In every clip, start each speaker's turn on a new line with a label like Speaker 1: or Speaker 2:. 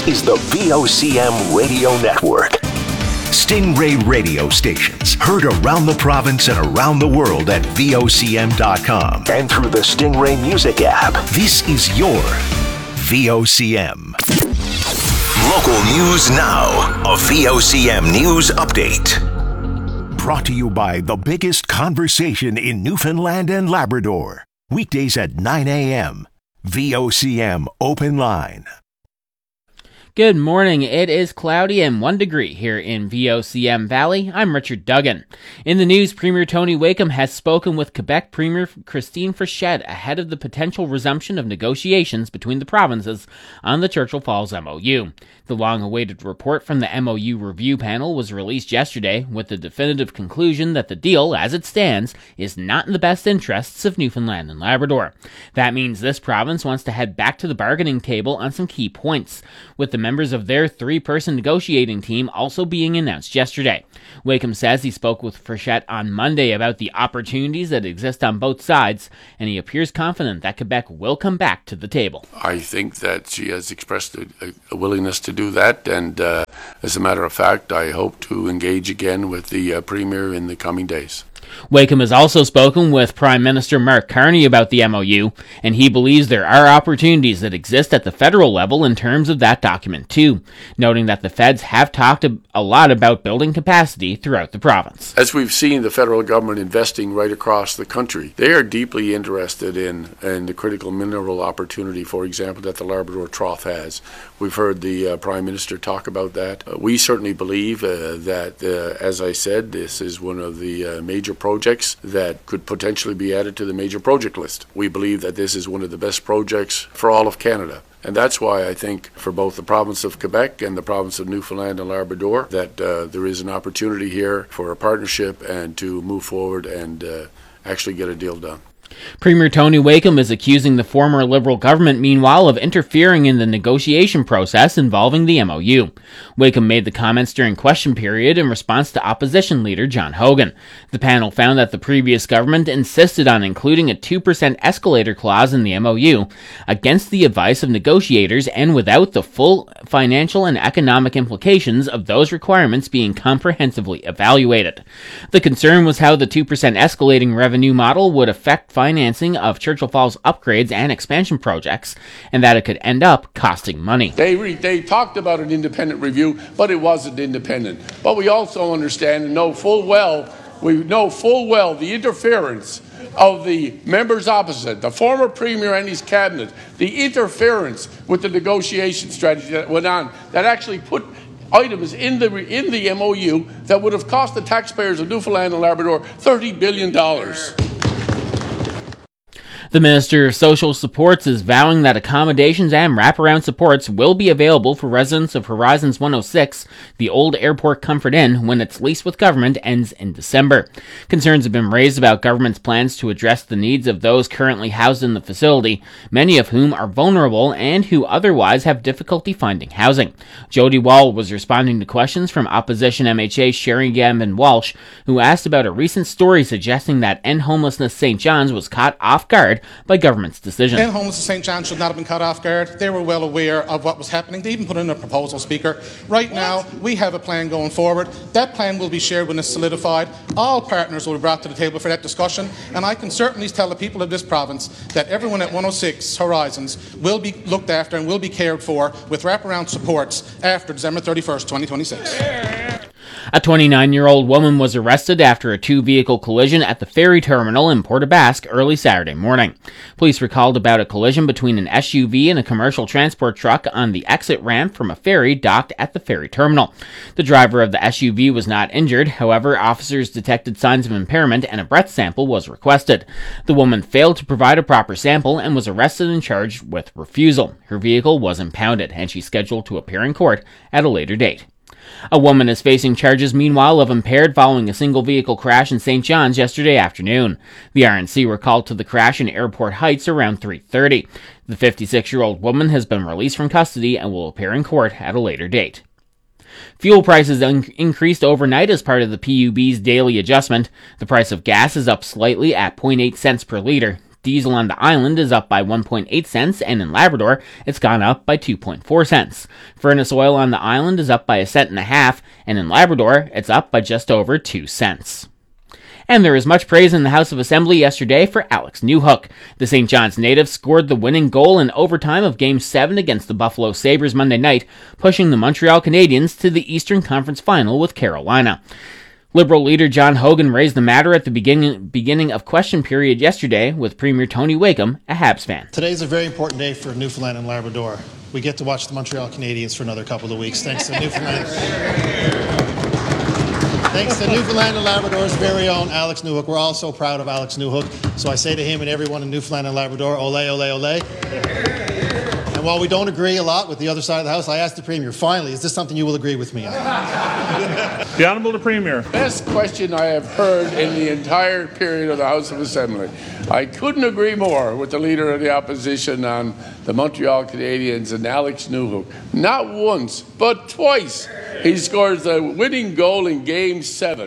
Speaker 1: is the VOCM Radio Network. Stingray radio stations heard around the province and around the world at VOCM.com and through the Stingray Music app. This is your VOCM. Local news now. A VOCM News Update. Brought to you by the biggest conversation in Newfoundland and Labrador. Weekdays at 9 a.m. VOCM Open Line.
Speaker 2: Good morning. It is cloudy and 1 degree here in VOCM Valley. I'm Richard Duggan. In the news, Premier Tony Wakeham has spoken with Quebec Premier Christine Frechette ahead of the potential resumption of negotiations between the provinces on the Churchill Falls MOU. The long-awaited report from the MOU review panel was released yesterday with the definitive conclusion that the deal, as it stands, is not in the best interests of Newfoundland and Labrador. That means this province wants to head back to the bargaining table on some key points, with the members of their three-person negotiating team also being announced yesterday. Wakeham says he spoke with Frechette on Monday about the opportunities that exist on both sides, and he appears confident that Quebec will come back to the table.
Speaker 3: I think that she has expressed a willingness to do that, and as a matter of fact, I hope to engage again with the Premier in the coming days.
Speaker 2: Wakeham has also spoken with Prime Minister Mark Carney about the MOU, and he believes there are opportunities that exist at the federal level in terms of that document too, noting that the feds have talked a lot about building capacity throughout the province.
Speaker 3: As we've seen the federal government investing right across the country, they are deeply interested in the critical mineral opportunity, for example, that the Labrador Trough has. We've heard the Prime Minister talk about that. We certainly believe that, as I said, this is one of the major projects that could potentially be added to the major project list. We believe that this is one of the best projects for all of Canada. And that's why I think for both the province of Quebec and the province of Newfoundland and Labrador that there is an opportunity here for a partnership and to move forward and actually get a deal done.
Speaker 2: Premier Tony Wakeham is accusing the former Liberal government, meanwhile, of interfering in the negotiation process involving the MOU. Wakeham made the comments during question period in response to opposition leader John Hogan. The panel found that the previous government insisted on including a 2% escalator clause in the MOU against the advice of negotiators and without the full financial and economic implications of those requirements being comprehensively evaluated. The concern was how the 2% escalating revenue model would affect financing of Churchill Falls upgrades and expansion projects, and that it could end up costing money.
Speaker 3: They talked about an independent review, but it wasn't independent. But we also understand and know full well the interference of the members opposite, the former Premier and his cabinet, the interference with the negotiation strategy that went on, that actually put items in the MOU that would have cost the taxpayers of Newfoundland and Labrador $30 billion.
Speaker 2: The Minister of Social Supports is vowing that accommodations and wraparound supports will be available for residents of Horizons 106, the old Airport Comfort Inn, when its lease with government ends in December. Concerns have been raised about government's plans to address the needs of those currently housed in the facility, many of whom are vulnerable and who otherwise have difficulty finding housing. Jody Wall was responding to questions from opposition MHA Sherry Gambin Walsh, who asked about a recent story suggesting that End Homelessness St. John's was caught off guard by government's decision.
Speaker 4: End Homelessness St. John's should not have been caught off guard. They were well aware of what was happening. They even put in a proposal, Speaker. Right now, we have a plan going forward. That plan will be shared when it's solidified. All partners will be brought to the table for that discussion, and I can certainly tell the people of this province that everyone at 106 Horizons will be looked after and will be cared for with wraparound supports after December 31st, 2026.
Speaker 2: A 29-year-old woman was arrested after a two-vehicle collision at the ferry terminal in Port aux Basques early Saturday morning. Police recalled about a collision between an SUV and a commercial transport truck on the exit ramp from a ferry docked at the ferry terminal. The driver of the SUV was not injured. However, officers detected signs of impairment and a breath sample was requested. The woman failed to provide a proper sample and was arrested and charged with refusal. Her vehicle was impounded, and she's scheduled to appear in court at a later date. A woman is facing charges, meanwhile, of impaired following a single-vehicle crash in St. John's yesterday afternoon. The RNC were called to the crash in Airport Heights around 3:30. The 56-year-old woman has been released from custody and will appear in court at a later date. Fuel prices increased overnight as part of the PUB's daily adjustment. The price of gas is up slightly at 0.8 cents per litre. Diesel on the island is up by 1.8 cents, and in Labrador, it's gone up by 2.4 cents. Furnace oil on the island is up by 1.5 cents, and in Labrador, it's up by just over 2 cents. And there is much praise in the House of Assembly yesterday for Alex Newhook. The St. John's native scored the winning goal in overtime of Game 7 against the Buffalo Sabres Monday night, pushing the Montreal Canadiens to the Eastern Conference Final with Carolina. Liberal leader John Hogan raised the matter at the beginning of question period yesterday with Premier Tony Wakeham, a Habs fan.
Speaker 5: Today's a very important day for Newfoundland and Labrador. We get to watch the Montreal Canadiens for another couple of weeks, thanks to Newfoundland. Thanks to Newfoundland and Labrador's very own Alex Newhook. We're all so proud of Alex Newhook. So I say to him and everyone in Newfoundland and Labrador, ole, ole, ole. And while we don't agree a lot with the other side of the House, I asked the Premier, finally, is this something you will agree with me on?
Speaker 6: The Honourable the Premier.
Speaker 3: Best question I have heard in the entire period of the House of Assembly. I couldn't agree more with the Leader of the Opposition on the Montreal Canadiens and Alex Newhook. Not once, but twice, he scores the winning goal in Game 7.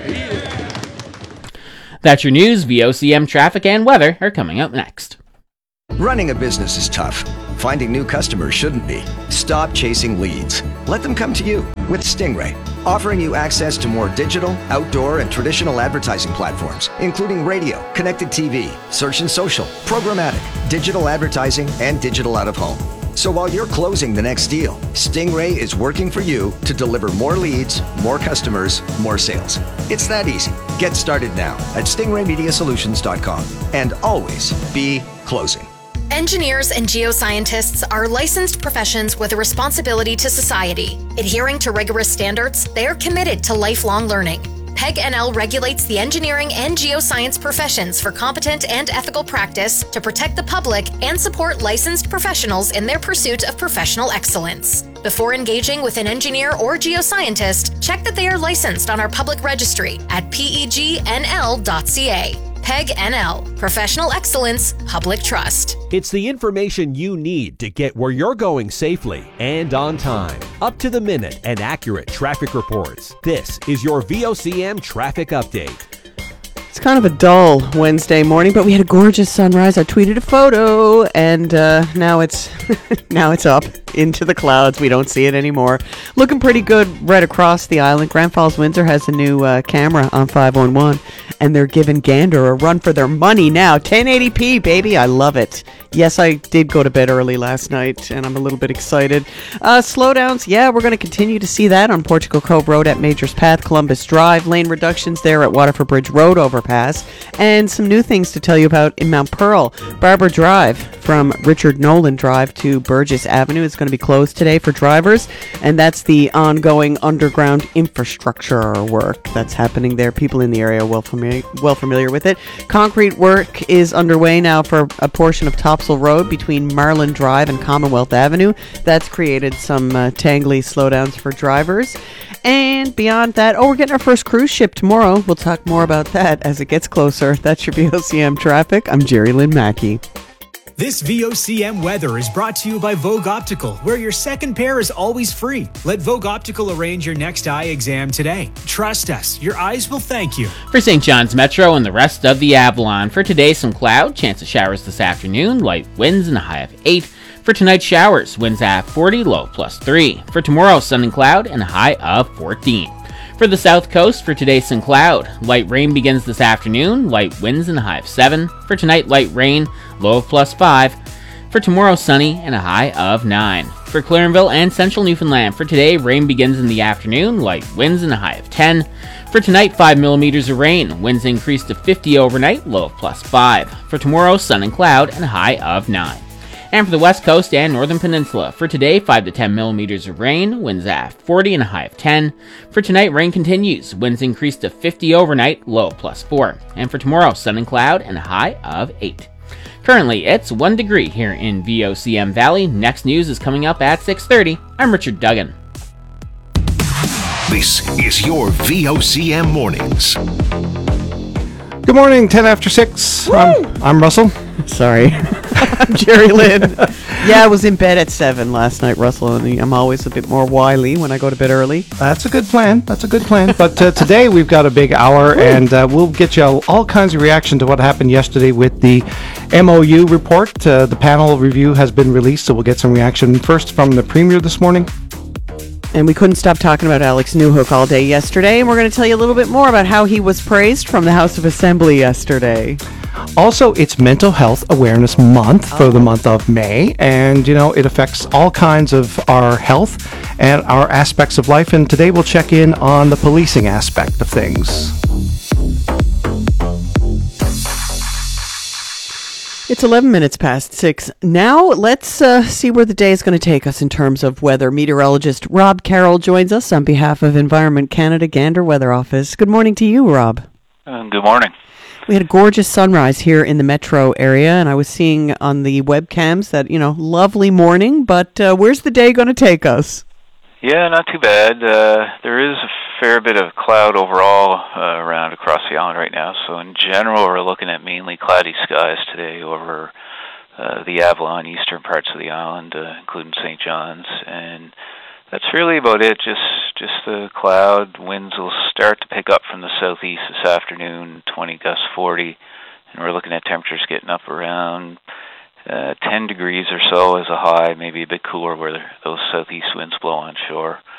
Speaker 2: That's your news. VOCM traffic and weather are coming up next.
Speaker 7: Running a business is tough. Finding new customers shouldn't be. Stop chasing leads. Let them come to you with Stingray, offering you access to more digital, outdoor, and traditional advertising platforms, including radio, connected TV, search and social, programmatic, digital advertising, and digital out-of-home. So while you're closing the next deal, Stingray is working for you to deliver more leads, more customers, more sales. It's that easy. Get started now at stingraymediasolutions.com and always be closing.
Speaker 8: Engineers and geoscientists are licensed professions with a responsibility to society. Adhering to rigorous standards, they are committed to lifelong learning. PEG NL regulates the engineering and geoscience professions for competent and ethical practice to protect the public and support licensed professionals in their pursuit of professional excellence. Before engaging with an engineer or geoscientist, check that they are licensed on our public registry at pegnl.ca. PEG NL, Professional Excellence, Public Trust.
Speaker 9: It's the information you need to get where you're going safely and on time. Up to the minute and accurate traffic reports. This is your VOCM Traffic Update.
Speaker 10: It's kind of a dull Wednesday morning, but we had a gorgeous sunrise. I tweeted a photo, and now it's now it's up into the clouds. We don't see it anymore. Looking pretty good right across the island. Grand Falls Windsor has a new camera on 511, and they're giving Gander a run for their money now. 1080p, baby. I love it. Yes, I did go to bed early last night, and I'm a little bit excited. Slowdowns, yeah, we're going to continue to see that on Portugal Cove Road at Majors Path, Columbus Drive. Lane reductions there at Waterford Bridge Road overpass. And some new things to tell you about in Mount Pearl. Barber Drive from Richard Nolan Drive to Burgess Avenue is going to be closed today for drivers, and that's the ongoing underground infrastructure work that's happening there. People in the area are well familiar with it. Concrete work is underway now for a portion of Topsail Road between Marlin Drive and Commonwealth Avenue. That's created some tangly slowdowns for drivers. And beyond that, we're getting our first cruise ship tomorrow. We'll talk more about that as it gets closer. That's your VOCM traffic. I'm Jerry Lynn Mackey.
Speaker 11: This VOCM weather is brought to you by Vogue Optical, where your second pair is always free. Let Vogue Optical arrange your next eye exam today. Trust us, your eyes will thank you.
Speaker 2: For St. John's Metro and the rest of the Avalon, for today, some cloud, chance of showers this afternoon, light winds and a high of 8. For tonight, showers, winds at 40, low +3. For tomorrow, sun and cloud and a high of 14. For the south coast, for today, some cloud. Light rain begins this afternoon, light winds and a high of 7. For tonight, light rain, low of +5. For tomorrow, sunny and a high of 9. For Clarenville and central Newfoundland, for today, rain begins in the afternoon, light winds and a high of 10. For tonight, 5 millimeters of rain, winds increase to 50 overnight, low of +5. For tomorrow, sun and cloud and a high of 9. And for the west coast and northern peninsula, for today, 5 to 10 millimeters of rain, winds at 40 and a high of 10. For tonight, rain continues, winds increase to 50 overnight, low +4. And for tomorrow, sun and cloud and a high of 8. Currently, it's 1 degree here in VOCM Valley. Next news is coming up at 6:30. I'm Richard Duggan.
Speaker 1: This is your VOCM Mornings.
Speaker 12: Good morning, 10 after 6. I'm Russell.
Speaker 10: Sorry. I'm Jerry Lynn. Yeah, I was in bed at 7 last night, Russell, and I'm always a bit more wily when I go to bed early.
Speaker 12: That's a good plan. But today we've got a big hour, and we'll get you all kinds of reaction to what happened yesterday with the MOU report. The panel review has been released, so we'll get some reaction first from the Premier this morning.
Speaker 10: And we couldn't stop talking about Alex Newhook all day yesterday, and we're going to tell you a little bit more about how he was praised from the House of Assembly yesterday.
Speaker 12: Also, it's Mental Health Awareness Month for the month of May, and, it affects all kinds of our health and our aspects of life, and today we'll check in on the policing aspect of things.
Speaker 10: It's 11 minutes past 6. Now, let's see where the day is going to take us in terms of weather. Meteorologist Rob Carroll joins us on behalf of Environment Canada Gander Weather Office. Good morning to you, Rob.
Speaker 13: Good morning.
Speaker 10: We had a gorgeous sunrise here in the metro area, and I was seeing on the webcams that, lovely morning, but where's the day going to take us?
Speaker 13: Yeah, not too bad. There is a fair bit of cloud overall around across the island right now, so in general we're looking at mainly cloudy skies today over the Avalon, eastern parts of the island, including St. John's, and that's really about it. Just the cloud. Winds will start to pick up from the southeast this afternoon, 20 gusts 40, and we're looking at temperatures getting up around 10 degrees or so as a high, maybe a bit cooler where those southeast winds blow on shore.